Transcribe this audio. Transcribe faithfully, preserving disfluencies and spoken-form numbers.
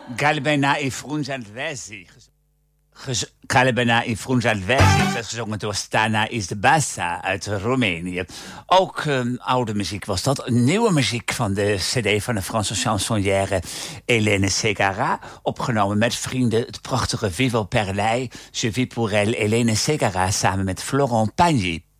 Galbena e Frunzalvesi. Galbena e Frunzalvesi is gezongen door Stana is de Bassa uit Roemenië. Ook um, oude muziek was dat. Nieuwe muziek van de cd van de Franse chansonnière Hélène Ségara. Opgenomen met vrienden. Het prachtige Vivo per lei. Je vis pour elle, Hélène Ségara samen met Florent Pagny.